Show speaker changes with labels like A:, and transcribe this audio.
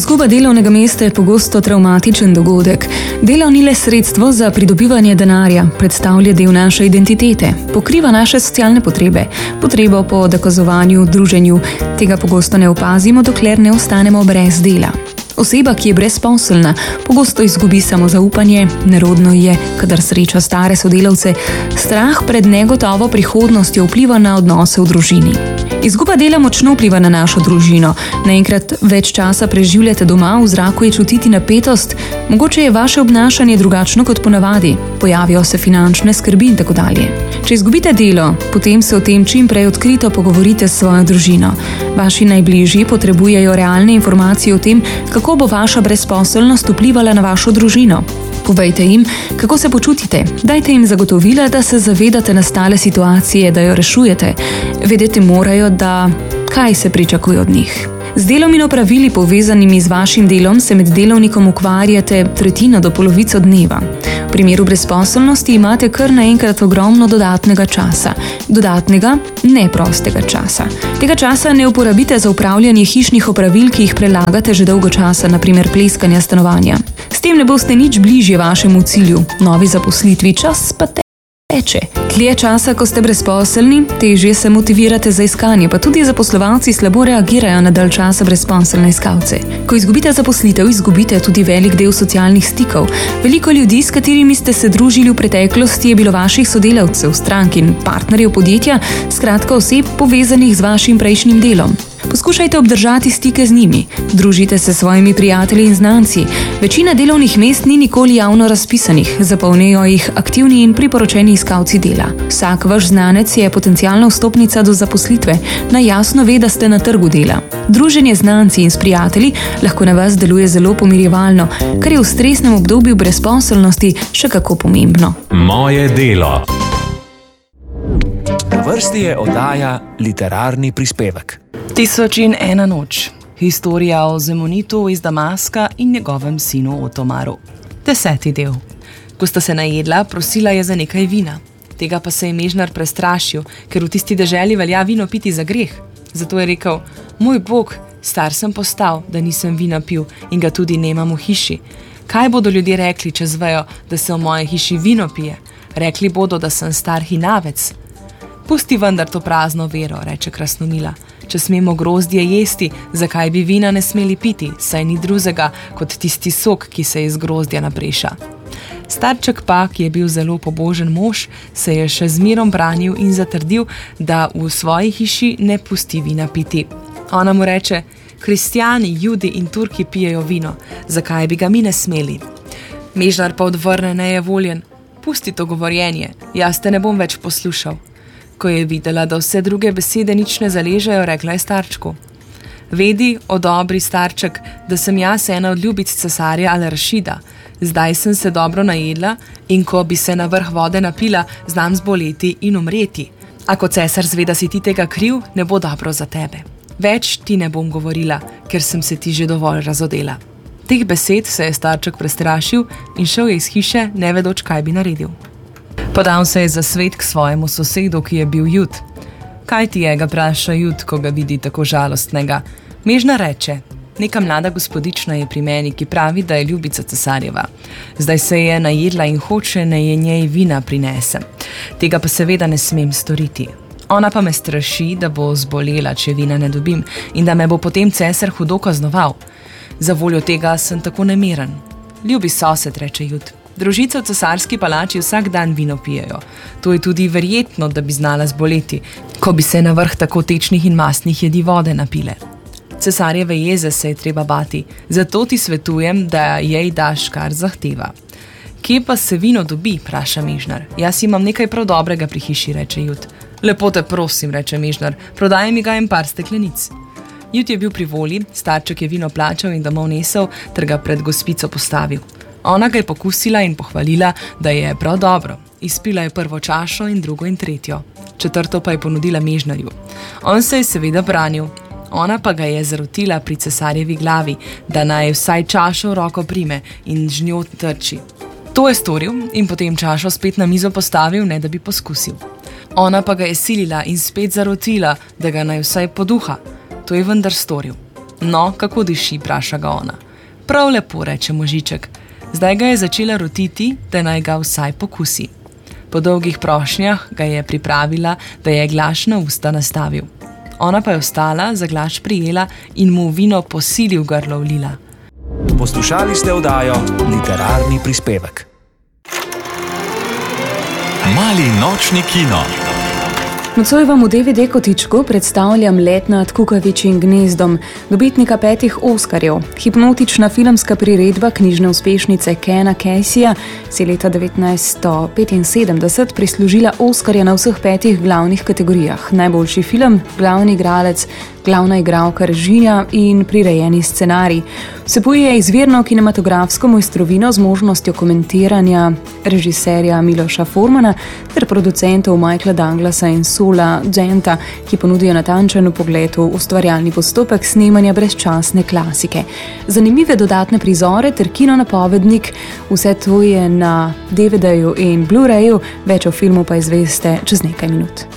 A: Izguba delovnega mesta je pogosto travmatičen dogodek. Delo ni le sredstvo za pridobivanje denarja, predstavlja del naše identitete, pokriva naše socialne potrebe, potrebo po dokazovanju, druženju. Tega pogosto ne opazimo, dokler ne ostanemo brez dela. Oseba, ki je brezposelna, pogosto izgubi samozaupanje, nerodno je, kadar sreča stare sodelavce, strah pred negotovo prihodnostjo vpliva na odnose v družini. Izguba dela močno vpliva na našo družino. Naenkrat več časa preživljate doma, v zraku je čutiti napetost, mogoče je vaše obnašanje drugačno kot ponavadi, pojavijo se finančne skrbi in tako dalje. Če izgubite delo, potem se o tem čim prej odkrito pogovorite s svojo družino. Vaši najbližji potrebujejo realne informacije o tem, kako bo vaša brezposelnost vplivala na vašo družino. Povejte jim, kako se počutite. Dajte jim zagotovila, da se zavedate nastale situacije, da jo rešujete. Vedeti morajo, da kaj se pričakuje od njih. Z delom in opravili povezanimi z vašim delom se med delovnikom ukvarjate tretjino do polovico dneva. V primeru brezposelnosti imate kar naenkrat ogromno dodatnega časa. Dodatnega, neprostega časa. Tega časa ne uporabite za upravljanje hišnih opravil, ki jih prelagate že dolgo časa, naprimer pleskanja stanovanja. S tem ne boste nič bližje vašemu cilju, novi zaposlitvi, čas pa teče. Dlje časa, ko ste brezposelni, težje se motivirate za iskanje, pa tudi zaposlovalci slabo reagirajo na dalj časa brezposelne iskalce. Ko izgubite zaposlitev, izgubite tudi velik del socialnih stikov. Veliko ljudi, s katerimi ste se družili v preteklosti, je bilo vaših sodelavcev, strank in partnerjev podjetja, skratka oseb povezanih z vašim prejšnjim delom. Poskušajte obdržati stike z njimi, družite se s svojimi prijatelji in znanci. Večina delovnih mest ni nikoli javno razpisanih, zapolnijo jih aktivni in priporočeni iskalci dela. Vsak vaš znanec je potencialna vstopnica do zaposlitve, naj jasno ve, da ste na trgu dela. Druženje z znanci in s prijatelji lahko na vas deluje zelo pomirjevalno, kar je v stresnem obdobju brezposelnosti še kako pomembno.
B: Moje delo. Na vrsti je oddaja Literarni prispevek.
C: 1001 noč. Historija o Zemonitu iz Damaska in njegovem sinu Otomaru. 10. del. Ko sta se najedla, prosila je za nekaj vina. Tega pa se je Mežnar prestrašil, ker v tisti deželi velja vino piti za greh. Zato je rekel: moj bog, star sem postal, da nisem vina pil in ga tudi nemam v hiši. Kaj bodo ljudje rekli, če zvejo, da se v moji hiši vino pije? Rekli bodo, da sem star hinavec. Pusti vendar to prazno vero, reče Krasnomila. Če smemo grozdje jesti, zakaj bi vina ne smeli piti, saj ni drugega kot tisti sok, ki se iz grozdja napreša. Starček pa, ki je bil zelo pobožen mož, se je še z mirom branil in zatrdil, da v svoji hiši ne pusti vina piti. Ona mu reče: kristjani, judi in Turki pijejo vino, zakaj bi ga mi ne smeli? Mežnar pa odvrne nejevoljen: pusti to govorjenje, jaz te ne bom več poslušal. Ko je videla, da vse druge besede nič ne zaležejo, rekla je starčku: vedi, o dobri starček, da sem jaz ena od ljubic cesarja Al-Rašida. Zdaj sem se dobro najedla in ko bi se na vrh vode napila, znam zboleti in umreti. A ko cesar zve, da si ti tega kriv, ne bo dobro za tebe. Več ti ne bom govorila, ker sem se ti že dovolj razodela. Teh besed se je starček prestrašil in šel je iz hiše, ne vedoč, kaj bi naredil. Podal se je za svet k svojemu sosedu, ki je bil Jud. Kaj ti je, ga vpraša Jud, ko ga vidi tako žalostnega? Mežna reče: neka mlada gospodična je pri meni, ki pravi, da je ljubica cesarjeva. Zdaj se je najedla in hoče, naj je njej vina prinesem. Tega pa seveda ne smem storiti. Ona pa me straši, da bo zbolela, če vina ne dobim, in da me bo potem cesar hudo kaznoval. Za voljo tega sem tako nemiren. Ljubi sosed, reče Jud. Družice v cesarski palači vsak dan vino pijejo. To je tudi verjetno, da bi znala zboleti, ko bi se na vrh tako tečnih in mastnih jedi vode napile. Cesarjeve jeze se je treba bati, zato ti svetujem, da jej daš, kar zahteva. Kje pa se vino dobi, vpraša Mežnar. Jaz imam nekaj prav dobrega pri hiši, reče Jud. Lepo te prosim, reče Mežnar, prodaj mi ga in par steklenic. Jud je bil pri volji, starček je vino plačal in domov nesel, ter ga pred gospico postavil. Ona ga je pokusila in pohvalila, da je prav dobro. Izpila je prvo čašo in drugo in tretjo. Četrto pa je ponudila Mežnarju. On se je seveda branil. Ona pa ga je zarotila pri cesarjevi glavi, da naj vsaj čašo v roko prime in z njo trči. To je storil in potem čašo spet na mizo postavil, ne da bi poskusil. Ona pa ga je silila in spet zarotila, da ga naj vsaj poduha. To je vendar storil. No, kako diši, vpraša ga ona. Prav lepo, reče možiček. Zdaj ga je začela rotiti, da naj ga vsaj pokusi. Po dolgih prošnjah ga je pripravila, da je glaš na usta nastavil. Ona pa je ostala, za glaš prijela in mu vino po sili v grlo vlila.
B: Poslušali ste oddajo Literarni prispevek.
D: Mali nočni kino.
A: Nocoj vam v DVD kotičku predstavljam Let nad kukavičjim gnezdom, dobitnika 5 Oskarjev. Hipnotična filmska priredba knjižne uspešnice Kena Caseya si leta 1975 prislužila Oskarja na vseh 5 glavnih kategorijah. Najboljši film, glavni igralec, glavna igralka, režija in prirejeni scenarij. Vsebuje izvirno kinematografsko mojstrovino z možnostjo komentiranja režiserja Miloša Formana ter producentov Michaela Douglasa in Sola Genta, ki ponudijo natančen vpogled v ustvarjalni postopek snemanja brezčasne klasike. Zanimive dodatne prizore ter kino napovednik, vse to je na DVD-ju in Blu-rayu, več o filmu pa izveste čez nekaj minut.